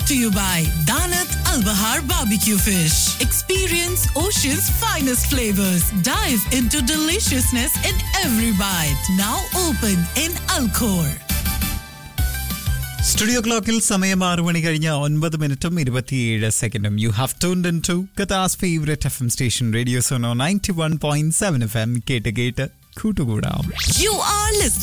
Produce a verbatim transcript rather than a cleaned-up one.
to you by Danat Al Bahar Barbecue Fish. Experience Ocean's finest flavors. Dive into deliciousness in every bite. Now open in Alcor. Studio ക്ലോക്കിൽ സമയം ആറു മണി കഴിഞ്ഞ ഒൻപത് മിനിറ്റും ഇരുപത്തിയേഴ് സെക്കൻഡും. You have tuned in to ഖത്താസ് favourite F M station radio Suno ninety one point seven F M. കേട്ട് കേട്ട് കൂട്ടുകൂടാം. You are listening